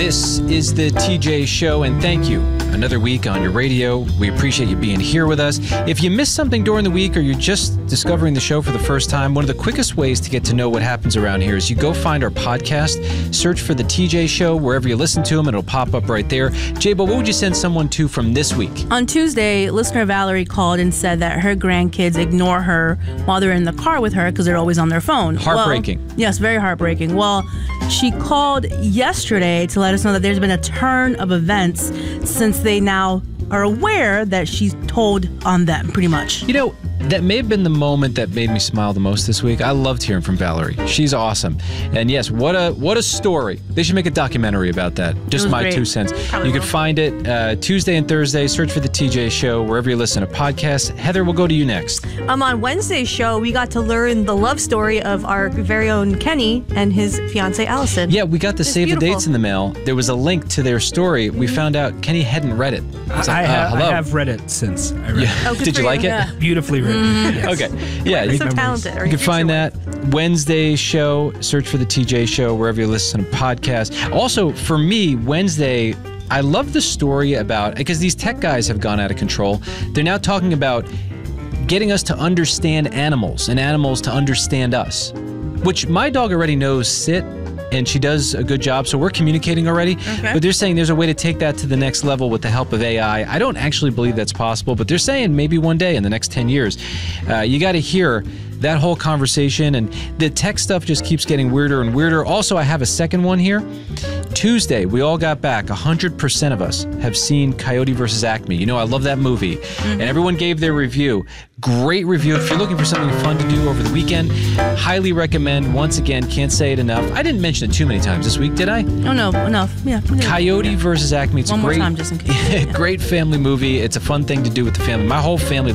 This is the TJ Show, and thank you. Another week on your radio. We appreciate you being here with us. If you missed something during the week or you're just discovering the show for the first time, one of the quickest ways to get to know what happens around here is you go find our podcast, search for the TJ Show wherever you listen to them, and it'll pop up right there. Jabo, what would you send someone to from this week? On Tuesday, listener Valerie called and said that her grandkids ignore her while they're in the car with her because they're always on their phone. Heartbreaking. Well, yes, very heartbreaking. Well, she called yesterday to let us know that there's been a turn of events since they now are aware that she's told on them, pretty much. You know, that may have been the moment that made me smile the most this week. I loved hearing from Valerie. She's awesome. And yes, what a story. They should make a documentary about that. Just my great. 2 cents. Probably You can will. find it Tuesday and Thursday. Search for the TJ Show wherever you listen to podcasts. Heather, we'll go to you next. On Wednesday's show, we got to learn the love story of our very own Kenny and his fiancée Allison. Yeah, we got the save beautiful. the dates in the mail. There was a link to their story. We found out Kenny hadn't read it. It's like, I hello. have read it since I read Yeah. Oh, good Did for you like you. it? Yeah. it. Beautifully written. Yes. Okay. Yeah. You're You so talented. You can find that Wednesday show. Search for the TJ Show wherever you listen to podcasts. Also, for me, Wednesday, I love the story about, because these tech guys have gone out of control. They're now talking about getting us to understand animals and animals to understand us, which my dog already knows sit, and she does a good job, so we're communicating already. Okay. But they're saying there's a way to take that to the next level with the help of AI. I don't actually believe that's possible, but they're saying maybe one day in the next 10 years. You got to hear that whole conversation, and the tech stuff just keeps getting weirder and weirder. Also, I have a second one here. Tuesday, we all got back. 100% of us have seen Coyote vs. Acme. You know, I love that movie. And everyone gave their review. Great review. If you're looking for something fun to do over the weekend, highly recommend. Once again, can't say it enough. I didn't mention it too many times this week, did I? Oh, no, enough. Yeah. Coyote vs. Acme. It's One a more great, time, just in case. great family movie. It's a fun thing to do with the family. My whole family